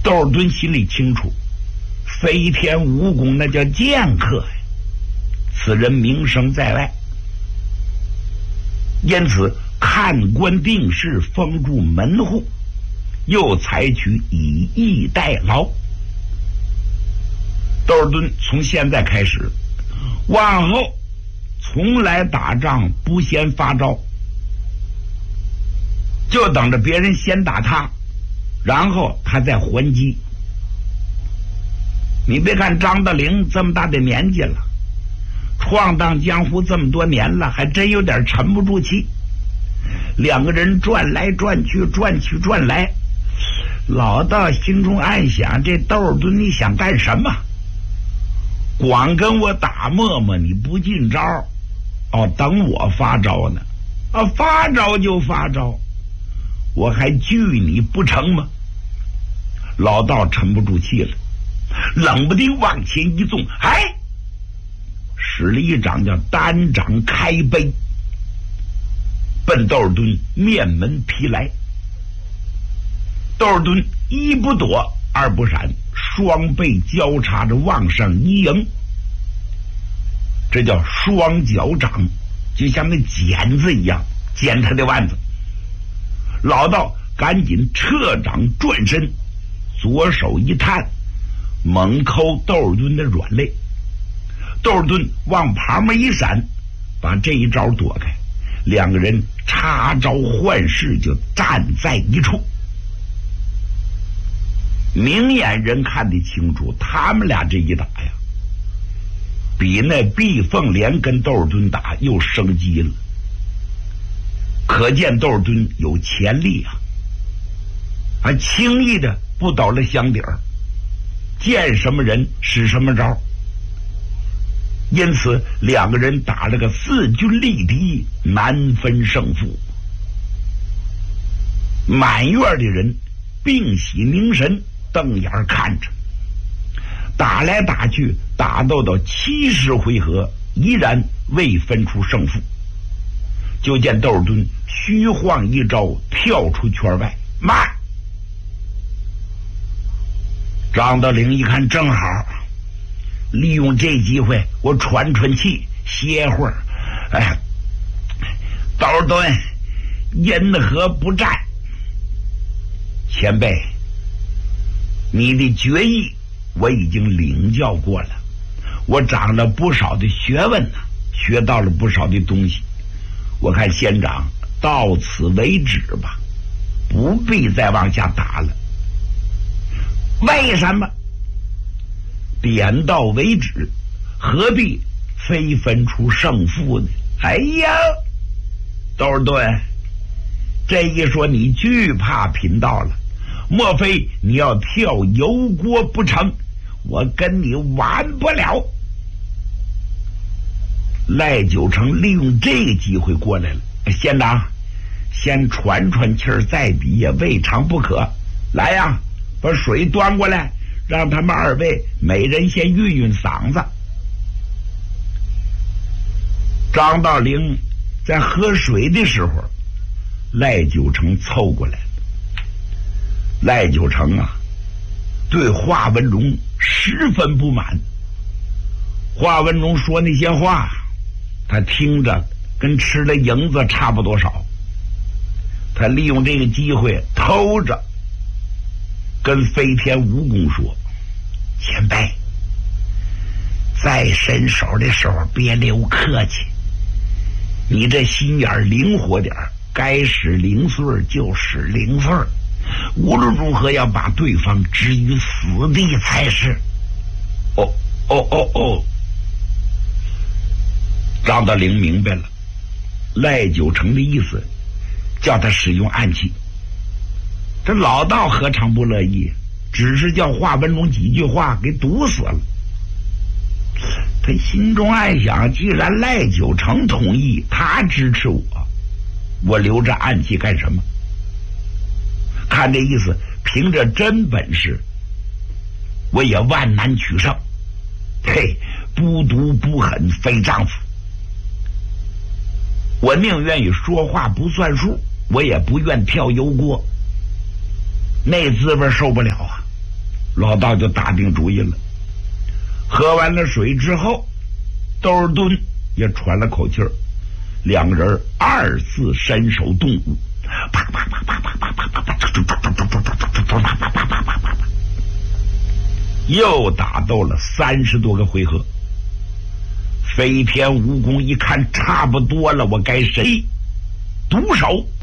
窦尔敦心里清楚，飞天蜈蚣那叫剑客呀，此人名声在外，因此看官定事，封住门户，又采取以逸待劳。窦尔敦从现在开始，往后从来打仗不先发招，就等着别人先打他，然后他再还击。你别看张德龄这么大的年纪了，闯荡江湖这么多年了，还真有点沉不住气。两个人转来转去，转去转来，老道心中暗想：这窦尔敦你想干什么？光跟我打磨磨，你不进招，等我发招呢？发招就发招，我还惧你不成吗？老道沉不住气了，冷不丁往前一纵，使了一掌叫单掌开背，奔窦尔敦面门劈来。窦尔敦一不躲二不闪，双背交叉着往上一迎，这叫双脚掌，就像那剪子一样剪他的腕子。老道赶紧撤掌转身，左手一探，猛抠窦尔敦的软肋。窦尔敦往旁边一闪，把这一招躲开，两个人插招换式，就站在一处。明眼人看得清楚，他们俩这一打呀，比那毕凤莲跟窦尔敦打又生机了，可见窦尔敦有潜力啊，轻易的不倒了箱底儿，见什么人使什么招。因此两个人打了个势均力敌，难分胜负。满院的人屏息凝神，瞪眼看着，打来打去，打斗到70回合，依然未分出胜负。就见窦尔敦虚晃一招，跳出圈外，慢！张德龄一看正好，利用这机会我喘喘气，歇会儿。窦尔敦因何不战？前辈，你的决议我已经领教过了，我长了不少的学问呢，学到了不少的东西。我看仙长到此为止吧，不必再往下打了。为什么？点到为止，何必非分出胜负呢？哎呀，窦尔敦，这一说你惧怕贫道了，莫非你要跳油锅不成？我跟你玩不了。赖九成利用这个机会过来了，仙长先喘喘气儿再比也未尝不可。来呀，把水端过来，让他们二位每人先运运嗓子。张道陵在喝水的时候，赖九成凑过来了。赖九成对华文荣十分不满。华文荣说那些话，他听着跟吃了银子差不多少。他利用这个机会偷着跟飞天蜈蚣说：前辈，再伸手的时候别留客气，你这心眼灵活点，该使零碎就使零碎，无论如何要把对方置于死地才是。张德龄明白了，赖九成的意思叫他使用暗器。这老道何尝不乐意，只是叫华文荣几句话给堵死了。他心中暗想，既然赖九成同意，他支持我留着暗器干什么？看这意思，凭着真本事我也万难取胜。不毒不狠非丈夫，我宁愿于说话不算数，我也不愿跳油锅，那滋味受不了啊！ 老道就打定主意了。喝完了水之后，窦尔敦也喘了口气儿，两个人二次伸手动武，啪啪啪啪啪啪啪啪啪，又打斗了30多个回合。飞天蜈蚣一看差不多了，我该谁毒手